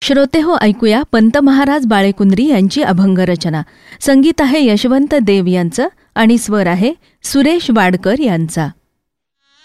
श्रोतेहो, ऐकूया पंत महाराज बाळेकुंद्री यांची अभंग रचना. संगीत आहे यशवंत देव यांचं आणि स्वर आहे सुरेश वाडकर यांचा.